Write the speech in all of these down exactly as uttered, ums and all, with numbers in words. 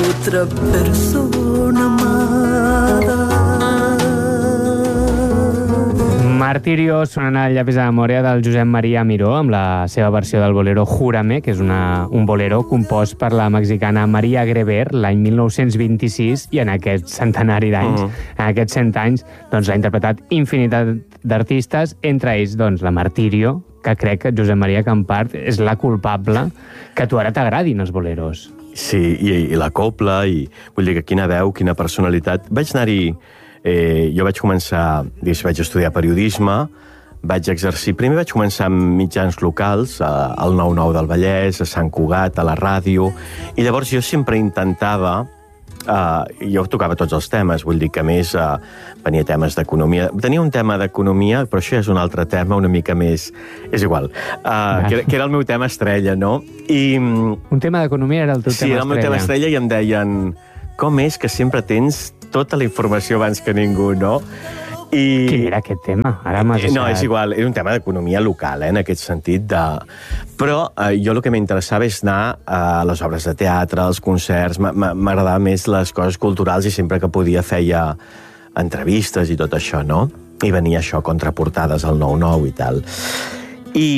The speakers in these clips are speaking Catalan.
otra persona amada. Martirio, sonant al llapis de memòria del Josep Maria Miró, amb la seva versió del bolero Júrame, que és una, un bolero compost per la mexicana Maria Greber l'any mil nou-cents vint-i-sis, i en aquest centenari d'anys, uh-huh. en aquests cent anys, doncs l'ha interpretat infinitat d'artistes, entre ells doncs, la Martirio, que crec que Josep Maria Campart és la culpable que a tu ara t'agradin els boleros. Sí, i, i la copla, i vull dir que quina veu, quina personalitat. Vaig anar-hi... Eh, jo vaig començar, digues, vaig estudiar periodisme, vaig exercir... Primer vaig començar amb mitjans locals, a, al nou nou del Vallès, a Sant Cugat, a la ràdio, i llavors jo sempre intentava... Eh, jo tocava tots els temes, vull dir que a més eh, venia temes d'economia. Tenia un tema d'economia, però això és un altre tema una mica més... És igual. Eh, que, que era el meu tema estrella, no? I, un tema d'economia era el teu sí, tema estrella. Sí, era el meu tema estrella, i em deien... Com és que sempre tens tota la informació abans que ningú, no? I... Quin era aquest tema? Ara m'has deixat... No, és igual, era un tema d'economia local, eh, en aquest sentit. De... Però eh, jo el que m'interessava és anar a les obres de teatre, als concerts, m'agradava més les coses culturals, i sempre que podia feia entrevistes i tot això, no? I venia això, contraportades al nou nou i tal. I,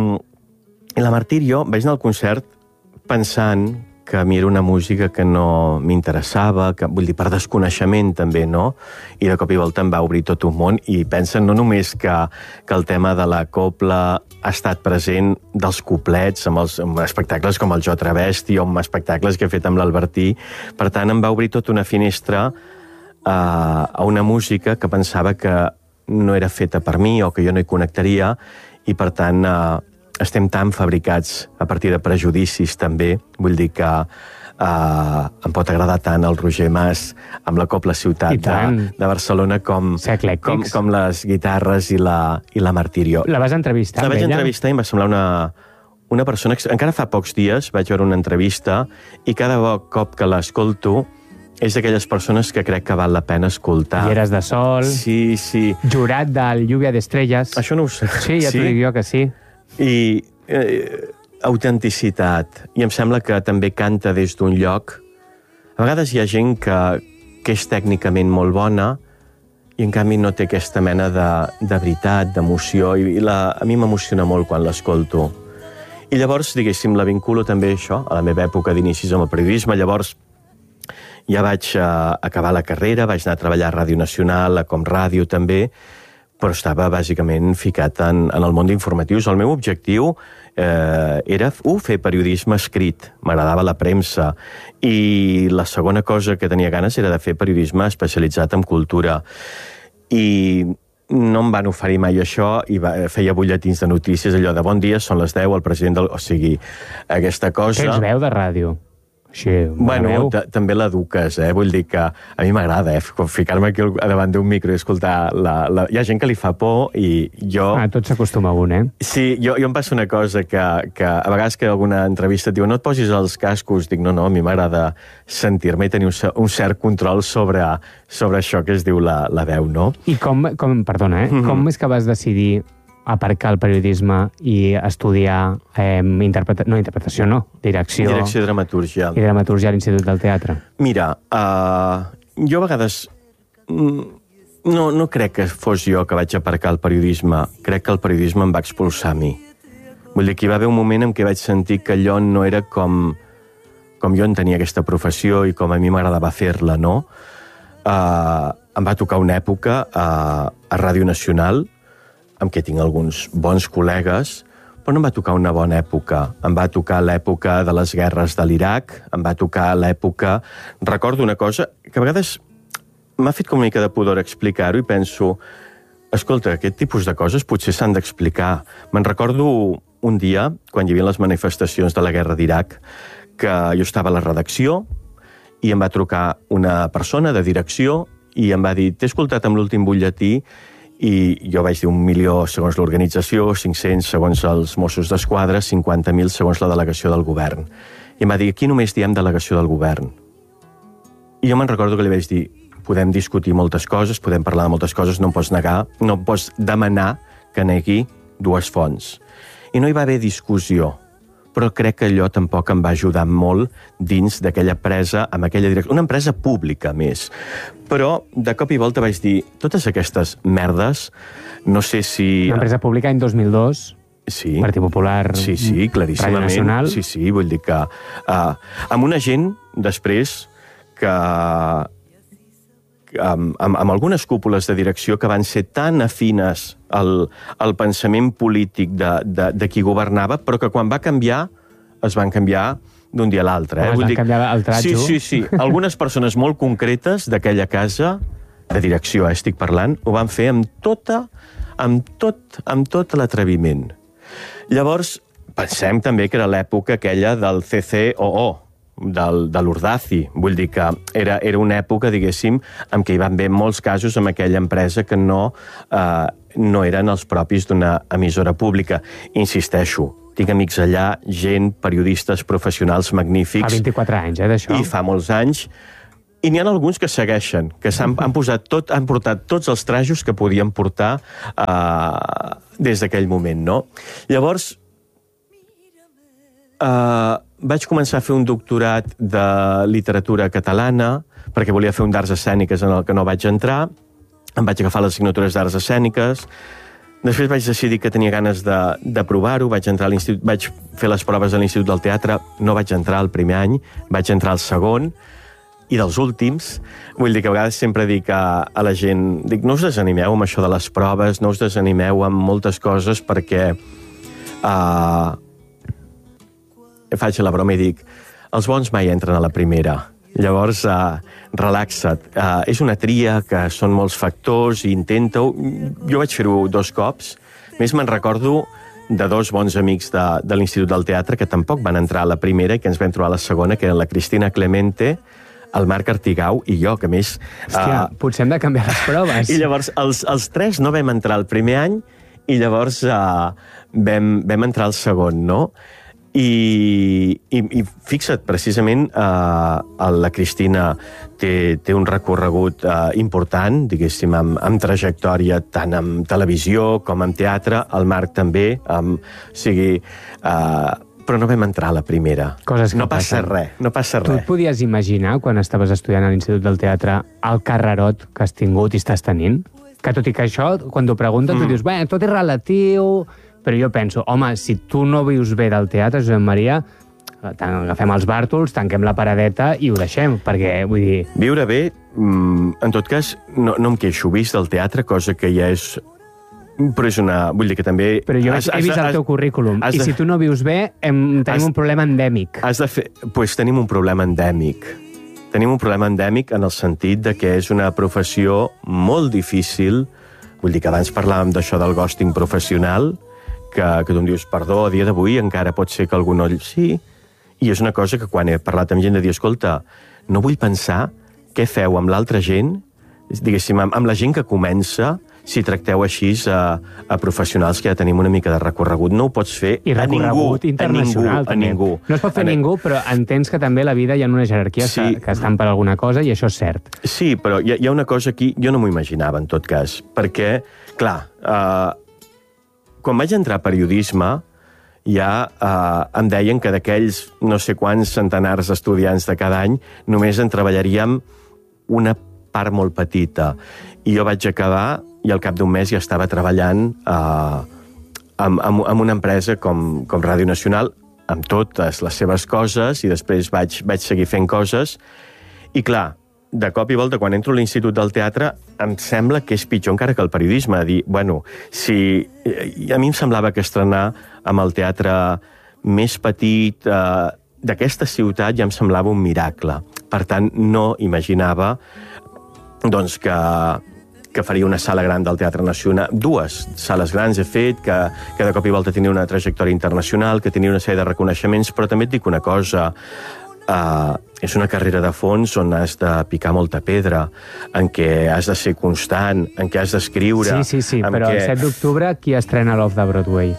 i la Martirio, vaig anar al concert pensant que a mi era una música que no m'interessava, que, vull dir, per desconeixement també, no? I de cop i volta em va obrir tot un món, i pensen no només que, que el tema de la copla ha estat present dels coplets, amb, els, amb espectacles com el Jo Travesti, o amb espectacles que he fet amb l'Albertí. Per tant, em va obrir tota una finestra a, a una música que pensava que no era feta per mi, o que jo no hi connectaria, i per tant... Eh, estem tan fabricats a partir de prejudicis, també. Vull dir que eh, em pot agradar tant el Roger Mas amb la Copla Ciutat de, de Barcelona com, com, com les guitarres i la, i la Martirio. La vas entrevistar? La vaig entrevistar i em va semblar una, una persona... Encara fa pocs dies vaig veure una entrevista, i cada cop que l'escolto és d'aquelles persones que crec que val la pena escoltar. Ulleres de sol... Sí, sí. Jurat del Lluvia d'Estrelles. Això no ho sé. Sí, ja t'ho dic jo que sí. I eh, autenticitat. I em sembla que també canta des d'un lloc. A vegades hi ha gent que, que és tècnicament molt bona, i en canvi no té aquesta mena de, de veritat, d'emoció, i, i la, a mi m'emociona molt quan l'escolto. I llavors, diguéssim, la vinculo també a això, a la meva època d'inicis amb el periodisme. Llavors ja vaig eh, acabar la carrera, vaig anar a treballar a Ràdio Nacional, a Com Ràdio també, però estava bàsicament ficat en, en el món d'informatius. El meu objectiu eh, era uh, fer periodisme escrit. M'agradava la premsa. I la segona cosa que tenia ganes era de fer periodisme especialitzat en cultura. I no em van oferir mai això, i va, feia butlletins de notícies, allò de bon dia, són les deu, el president del... O sigui, aquesta cosa... Tens veu de ràdio. Així, bueno, també l'eduques, eh? Vull dir que a mi m'agrada, eh? Ficar-me aquí davant d'un micro i escoltar... La, la... Hi ha gent que li fa por, i jo... Ah, tot s'acostuma a un, eh? Sí, jo, jo em passa una cosa, que, que a vegades que alguna entrevista et diu no et posis els cascos, dic no, no, a mi m'agrada sentir-me i tenir un, un cert control sobre, sobre això que es diu la, la veu, no? I com, com perdona, eh? Mm-hmm. Com és que vas decidir aparcar el periodisme i estudiar eh, interpreta... no, interpretació, no, direcció... Direcció i dramatúrgia. I dramatúrgia a l'Institut del Teatre. Mira, uh, jo a vegades... No, no crec que fos jo que vaig aparcar el periodisme. Crec que el periodisme em va expulsar a mi. Vull dir que hi va haver un moment en què vaig sentir que allò no era com, com jo entenia aquesta professió i com a mi m'agradava fer-la, no? Uh, em va tocar una època uh, a Ràdio Nacional, amb què tinc alguns bons col·legues, però no em va tocar una bona època. Em va tocar l'època de les guerres de l'Iraq, em va tocar l'època... Recordo una cosa que a vegades m'ha fet com una mica de pudor explicar-ho, i penso, escolta, aquest tipus de coses potser s'han d'explicar. Me'n recordo un dia, quan hi havia les manifestacions de la guerra d'Iraq, que jo estava a la redacció, i em va trucar una persona de direcció, i em va dir, t'he escoltat amb l'últim butlletí, i jo vaig dir un milió segons l'organització, cinc-cents segons els Mossos d'Esquadra, cinquanta mil segons la delegació del govern. I em va dir, aquí només diem delegació del govern. I jo me'n recordo que li vaig dir, podem discutir moltes coses, podem parlar de moltes coses, no em pots negar, no em pots demanar que negui dues fonts. I no hi va haver discussió, però crec que allò tampoc em va ajudar molt dins d'aquella empresa, amb aquella direcció. Una empresa pública, més. Però, de cop i volta vaig dir, totes aquestes merdes, no sé si... Una empresa pública en dos mil dos, sí. Partit Popular, sí, sí, claríssimament. Ràdio Nacional... Sí, sí, vull dir que... Uh, amb una gent, després, que... Amb, amb, amb algunes cúpules de direcció que van ser tan afines al, al pensament polític de, de, de qui governava, però que quan va canviar, es van canviar d'un dia a l'altre. Eh? Es van canviar el tratxo. Sí, sí, sí. Algunes persones molt concretes d'aquella casa, de direcció, eh, estic parlant, ho van fer amb tota, amb tot, amb tot l'atreviment. Llavors, pensem també que era l'època aquella del C C O O, del, de l'Urdaci. Vull dir que era, era una època, diguéssim, en què hi van haver molts casos amb aquella empresa que no, eh, no eren els propis d'una emissora pública. Insisteixo, tinc amics allà, gent, periodistes professionals magnífics. Fa vint-i-quatre anys, eh, d'això. I fa molts anys. I n'hi ha alguns que segueixen, que s'han han posat tot, han portat tots els trajos que podien portar eh, des d'aquell moment, no? Llavors, eh, vaig començar a fer un doctorat de literatura catalana, perquè volia fer un d'arts escèniques en el que no vaig entrar. Em vaig agafar les assignatures d'arts escèniques. Després vaig decidir que tenia ganes de, de provar-ho. Vaig entrar a l'institut, vaig fer les proves a l'Institut del Teatre. No vaig entrar el primer any, vaig entrar el segon. I dels últims, vull dir que a vegades sempre dic a, a la gent, dic, no us desanimeu amb això de les proves, no us desanimeu amb moltes coses, perquè uh, faig la broma i dic, els bons mai entren a la primera. Llavors, uh, relaxa't. Uh, és una tria que són molts factors i intenta-ho. Jo vaig fer-ho dos cops. A més, me'n recordo de dos bons amics de, de l'Institut del Teatre que tampoc van entrar a la primera i que ens vam trobar a la segona, que eren la Cristina Clemente, el Marc Artigau i jo, que més... Hòstia, uh, potser hem de canviar les proves. I llavors, els, els tres no vam entrar el primer any i llavors uh, vam, vam entrar el segon, no? I, i, i fixa't, precisament, uh, la Cristina té, té un recorregut uh, important, diguéssim, amb, amb trajectòria tant en televisió com en teatre, el Marc també, amb, o sigui... Uh, però no vam entrar a la primera. Coses que no passa passen. res, no passa Tu res. et podies imaginar, quan estaves estudiant a l'Institut del Teatre, el carrerot que has tingut i estàs tenint? Que tot i que això, quan t'ho pregunten, mm. tu dius, bé, tot és relatiu... Però jo penso, home, si tu no vius bé del teatre, Josep Maria, agafem els bàrtols, tanquem la paradeta i ho deixem, perquè, vull dir... Viure bé, en tot cas, no, no em queixo, vist del teatre, cosa que ja és... Però és una... Vull dir que també... Però jo has, he vist has, el teu currículum, i de... si tu no vius bé, hem, tenim has, un problema endèmic. Has de fer... Doncs pues tenim un problema endèmic. Tenim un problema endèmic en el sentit de que és una professió molt difícil. Vull dir que abans parlàvem d'això del ghosting professional, que, que tu em dius, perdó, a dia d'avui encara pot ser que algú no... Sí, i és una cosa que quan he parlat amb gent de dir, escolta, no vull pensar què feu amb l'altra gent, diguéssim, amb, amb la gent que comença, si tracteu així a, a professionals que ja tenim una mica de recorregut. No ho pots fer I a ningú. recorregut internacional, a ningú, a ningú. No es pot fer a ningú, però entens que també a la vida hi ha una jerarquia sí. que, que estan per alguna cosa, i això és cert. Sí, però hi ha, hi ha una cosa aquí, jo no m'ho imaginava, en tot cas, perquè, clar, eh, quan vaig entrar a periodisme, ja eh, em deien que d'aquells no sé quants centenars d'estudiants de cada any, només en treballaríem una part molt petita. I jo vaig acabar i al cap d'un mes ja estava treballant eh, amb, amb, amb una empresa com, com Ràdio Nacional, amb totes les seves coses, i després vaig, vaig seguir fent coses. I clar, de cop i volta, quan entro a l'Institut del Teatre, em sembla que és pitjor encara que el periodisme. Dir, bueno, si... A mi em semblava que estrenar amb el teatre més petit eh, d'aquesta ciutat ja em semblava un miracle. Per tant, no imaginava doncs, que, que faria una sala gran del Teatre Nacional. Dues sales grans he fet, que, que de cop i volta tenia una trajectòria internacional, que tenia una sèrie de reconeixements, però també et dic una cosa, uh, és una carrera de fons on has de picar molta pedra, en què has de ser constant, en què has d'escriure... Sí, sí, sí, però què... el set d'octubre qui estrena l'Off de Broadway?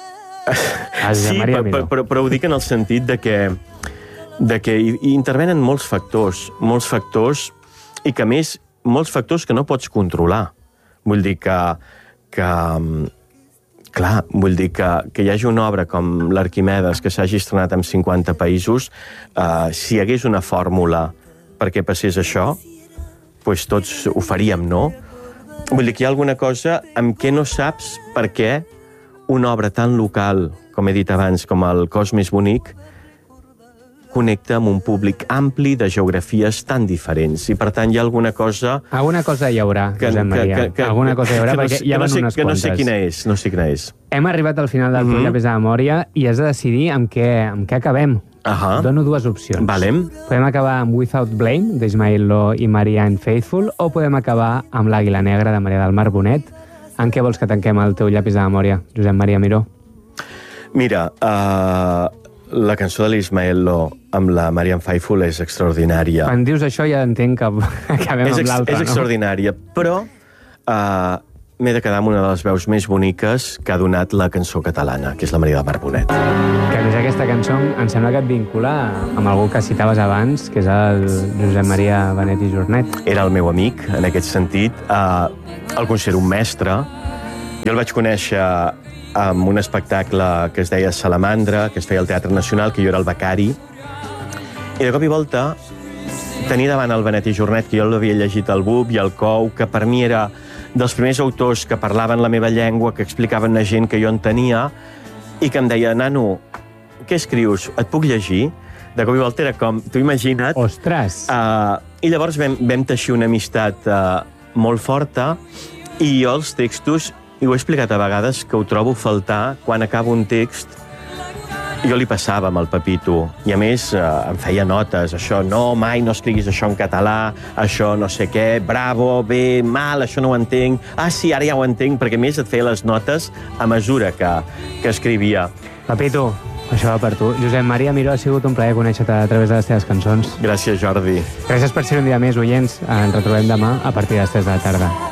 Sí, però, però, però, però ho dic en el sentit de que, de que hi, hi intervenen molts factors, molts factors, i que a més molts factors que no pots controlar. Vull dir que, que, clar, vull dir que, que hi hagi una obra com l'Arquimedes que s'hagi estrenat en cinquanta països, uh, si hi hagués una fórmula perquè passés això, doncs tots ho faríem, no? Vull dir que hi ha alguna cosa amb què no saps per què una obra tan local, com he dit abans, com el Cos més bonic, connecta amb un públic ampli de geografies tan diferents. I, per tant, hi ha alguna cosa... Alguna cosa hi haurà, que, Josep Maria. que, que, alguna cosa hi haurà, que perquè no, hi ha no sé, unes que no quantes. sé quina és, no sé quina és. Hem arribat al final del Mhm. mm -hmm. de memòria i has de decidir amb què, amb què acabem. Ahà. Dono dues opcions. Valem. Podem acabar amb Without Blame, d'Ismael Lo i Marianne Faithfull, o podem acabar amb L'Àguila Negra, de Maria del Mar Bonet. En què vols que tanquem el teu llapis de memòria, Josep Maria Miró? Mira, uh, la cançó de l'Ismael Lo amb la Marianne Faithfull és extraordinària. Quan dius això ja entenc que acabem és, amb ex, l'altra, és no? extraordinària, però uh, m'he de quedar amb una de les veus més boniques que ha donat la cançó catalana, que és la Maria del Mar Bonet. Que a més aquesta cançó em sembla que et vincula amb algú que citaves abans, que és el Josep Maria Benet i Jornet. Era el meu amic, en aquest sentit. Uh, el considero un mestre. Jo el vaig conèixer amb un espectacle que es deia Salamandra, que es feia al Teatre Nacional, que jo era el becari. I de cop i volta, tenir davant el Benet i Jornet, que jo l'havia llegit al B U B i al Cou, que per mi era dels primers autors que parlaven la meva llengua, que explicaven a gent que jo entenia, i que em deia, nano, què escrius? Et puc llegir? De cop i volta era com, tu imagina't... Ostres! Uh, I llavors vam, vam teixir una amistat uh, molt forta, i jo els textos, i ho he explicat a vegades, que ho trobo a faltar quan acabo un text. Jo li passava amb el Pepito, i a més eh, em feia notes, això, no, mai no escriguis això en català, això no sé què, bravo, bé, mal, això no ho entenc, ah, sí, ara ja ho entenc, perquè a més et feia les notes a mesura que, que escrivia. Pepito, això va per tu. Josep Maria Miró, ha sigut un plaer conèixer-te a través de les teves cançons. Gràcies, Jordi. Gràcies per ser un dia més, oients. Ens retrobem demà a partir de les tres de la tarda.